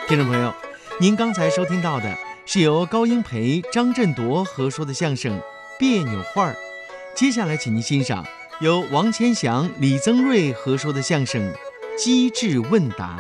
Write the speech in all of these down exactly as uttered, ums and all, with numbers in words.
听众朋友，您刚才收听到的是由高英培、张振铎合说的相声《别扭话儿》。接下来，请您欣赏由王千祥、李增瑞合说的相声《机智问答》。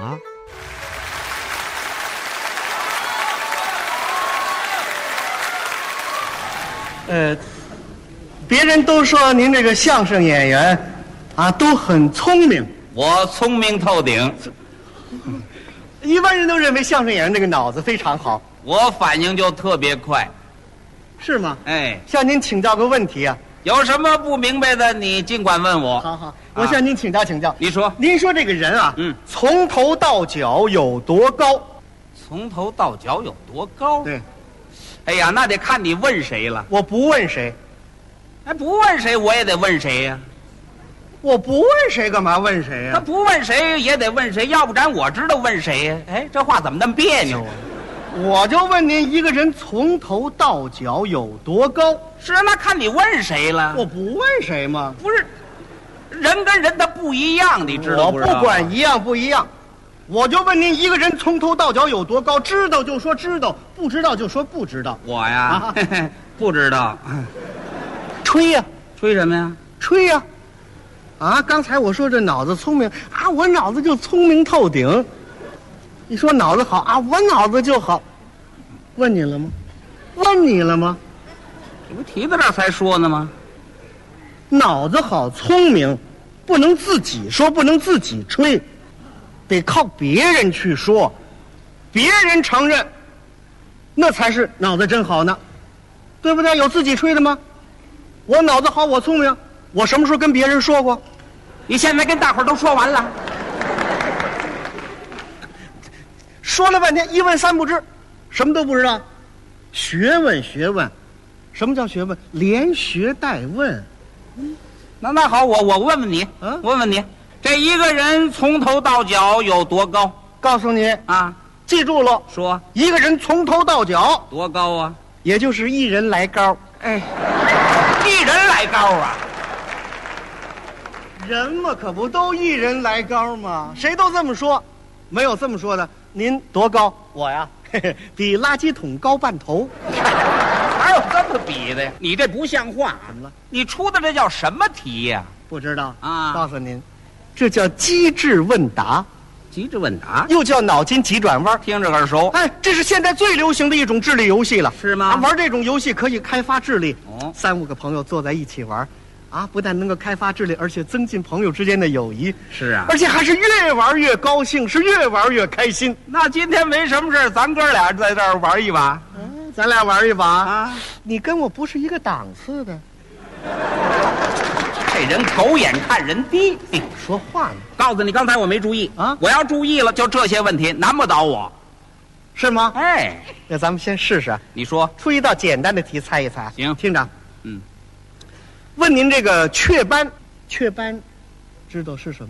呃，别人都说您这个相声演员啊都很聪明， 我聪明透顶， 一般人都认为相声演员这个脑子非常好， 我反应就特别快。 是吗？ 哎， 向您请教个问题啊。 有什么不明白的，你尽管问我。 好好，我向您请教请教。 你说， 您说这个人啊， 嗯， 从头到脚有多高？ 从头到脚有多高？ 对， 哎呀，那得看你问谁了。 我不问谁， 哎，不问谁我也得问谁呀、 我不问谁，干嘛问谁呀、 他不问谁也得问谁，要不然我知道问谁呀、哎，这话怎么那么别扭啊？ 我就问您，一个人从头到脚有多高？ 是啊，那看你问谁了。 我不问谁吗？ 不是，人跟人他不一样，你知道我不知道？ 不管一样不一样，我就问您，一个人从头到脚有多高？知道就说知道，不知道就说不知道。 我呀， 啊不知道。 吹呀、 吹什么呀？ 吹呀、啊！刚才我说这脑子聪明啊，我脑子就聪明透顶。你说脑子好啊，我脑子就好。问你了吗？问你了吗？ 这不提到这儿才说呢吗？ 脑子好，聪明，不能自己说，不能自己吹，得靠别人去说，别人承认，那才是脑子真好呢，对不对？有自己吹的吗？我脑子好，我聪明，我什么时候跟别人说过？ 你现在跟大伙儿都说完了。 说了半天一问三不知，什么都不知道。学问学问，什么叫学问？连学带问。 那那好，我我问问你， 嗯问问你，这一个人从头到脚有多高告诉你， 啊？ 记住了， 说一个人从头到脚， 多高啊？ 也就是一人来高。 哎，一人来高啊？ 人嘛，可不都一人来高吗？谁都这么说，没有这么说的。您多高？我呀，嘿嘿，比垃圾桶高半头。 哪有这么比的呀？你这不像话！ 怎么了？ 你出的这叫什么题呀、 不知道啊告诉您，这叫机智问答， 机智问答， 又叫脑筋急转弯。 听着耳熟。 哎，这是现在最流行的一种智力游戏了， 是吗啊玩这种游戏可以开发智力。 哦三五个朋友坐在一起玩，啊，不但能够开发智力，而且增进朋友之间的友谊。 是啊而且还是越玩越高兴，是越玩越开心。 那今天没什么事，咱哥俩在这儿玩一把嗯，咱俩玩一把啊！ 你跟我不是一个档次的， 这人狗眼看人低。嘿说话呢告诉你，刚才我没注意啊我要注意了，就这些问题难不倒我。 是吗？ 哎， 那咱们先试试， 你说出一道简单的题猜一猜。 行听着， 嗯， 问您这个雀斑，雀斑，知道是什么？